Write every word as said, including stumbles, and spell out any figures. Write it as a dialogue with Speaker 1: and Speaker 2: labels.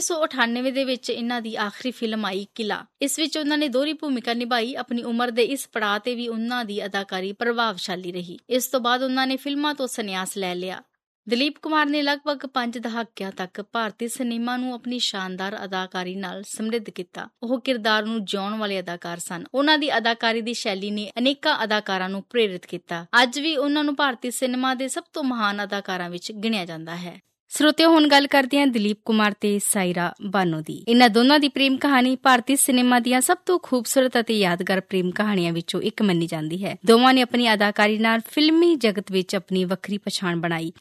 Speaker 1: ਸੌ ਅਠਾਨਵੇਂ ਦੇ ਵਿੱਚ ਇਹਨਾਂ ਦੀ ਆਖਰੀ ਫਿਲਮ ਆਈ ਕਿਲਾ। ਇਸ ਵਿੱਚ ਉਹਨਾਂ ਨੇ ਦੋਹਰੀ ਭੂਮਿਕਾ ਨਿਭਾਈ। ਆਪਣੀ ਉਮਰ ਦੇ ਇਸ ਪੜਾਅ ਤੇ ਵੀ ਉਹਨਾਂ ਦੀ ਅਦਾਕਾਰੀ ਪ੍ਰਭਾਵਸ਼ਾਲੀ ਰਹੀ। ਇਸ ਤੋਂ ਬਾਅਦ ਉਹਨਾਂ ਨੇ ਫਿਲਮਾਂ ਤੋਂ ਸੰਨਿਆਸ ਲੈ ਲਿਆ। ਦਲੀਪ ਕੁਮਾਰ ਨੇ ਲਗਭਗ ਪੰਜ ਦਹਾਕਿਆਂ ਤੱਕ ਭਾਰਤੀ ਸਿਨੇਮਾ ਨੂੰ ਆਪਣੀ ਸ਼ਾਨਦਾਰ ਅਦਾਕਾਰੀ ਨਾਲ ਸਮਰਿੱਧ ਕੀਤਾ। ਉਹ ਕਿਰਦਾਰ ਨੂੰ ਜਿਉਣ ਵਾਲੇ ਅਦਾਕਾਰ ਸਨ। ਉਹਨਾਂ ਦੀ ਅਦਾਕਾਰੀ ਦੀ ਸ਼ੈਲੀ ਨੇ ਅਨੇਕਾਂ ਅਦਾਕਾਰਾਂ ਨੂੰ ਪ੍ਰੇਰਿਤ ਕੀਤਾ। ਅੱਜ ਵੀ ਉਹਨਾਂ ਨੂੰ ਭਾਰਤੀ ਸਿਨੇਮਾ ਦੇ ਸਭ ਤੋਂ ਮਹਾਨ ਅਦਾਕਾਰਾਂ ਵਿੱਚ ਗਿਣਿਆ ਜਾਂਦਾ ਹੈ। ਸਰੋਤਿਓ, ਹੁਣ ਗੱਲ ਕਰਦੇ ਹਾਂ ਦਲੀਪ ਕੁਮਾਰ ਤੇ ਸਾਇਰਾ ਬਾਨੋ ਦੀ। ਇਹਨਾਂ ਦੋਨਾਂ ਦੀ ਪ੍ਰੇਮ ਕਹਾਣੀ ਭਾਰਤੀ ਸਿਨੇਮਾ ਦੀਆਂ ਸਭ ਤੋਂ ਖੂਬਸੂਰਤ ਅਤੇ ਯਾਦਗਾਰ ਪ੍ਰੇਮ ਕਹਾਣੀਆਂ ਵਿੱਚੋਂ ਇੱਕ ਮੰਨੀ ਜਾਂਦੀ ਹੈ। ਦੋਵਾਂ ਨੇ ਆਪਣੀ ਅਦਾਕਾਰੀ ਨਾਲ ਫਿਲਮੀ ਜਗਤ ਵਿੱਚ ਆਪਣੀ ਵੱਖਰੀ ਪਛਾਣ ਬਣਾਈ।